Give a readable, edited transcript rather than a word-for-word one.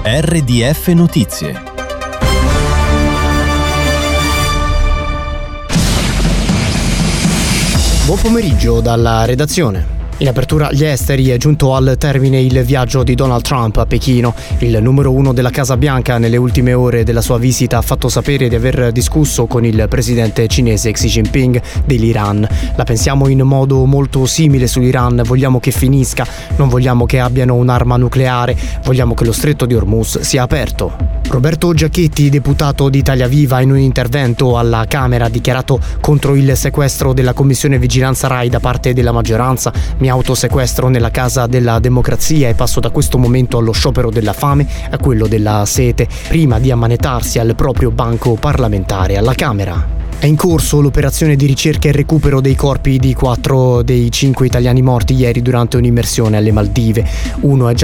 RDF Notizie. Buon pomeriggio dalla redazione. In apertura agli esteri è giunto al termine il viaggio di Donald Trump a Pechino. Il numero uno della Casa Bianca nelle ultime ore della sua visita ha fatto sapere di aver discusso con il presidente cinese Xi Jinping dell'Iran. La pensiamo in modo molto simile sull'Iran, vogliamo che finisca, non vogliamo che abbiano un'arma nucleare, vogliamo che lo stretto di Hormuz sia aperto. Roberto Giachetti, deputato di Italia Viva, in un intervento alla Camera ha dichiarato contro il sequestro della Commissione Vigilanza Rai da parte della maggioranza: mi autosequestro nella casa della democrazia e passo da questo momento allo sciopero della fame, a quello della sete, prima di ammanetarsi al proprio banco parlamentare alla Camera. È in corso l'operazione di ricerca e recupero dei corpi di 4 dei 5 italiani morti ieri durante un'immersione alle Maldive. Uno è già